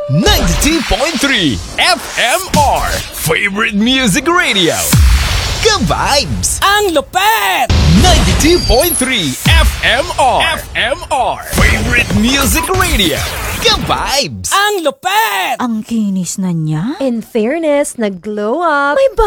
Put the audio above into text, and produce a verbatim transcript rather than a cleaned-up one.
ninety-two point three F M R Favorite Music Radio. Ka-vibes! Ang lupet! ninety-two point three F M R F M R Favorite Music Radio. Ka-vibes! Ang lupet! Ang kinis na niya. In fairness, nag-glow up. May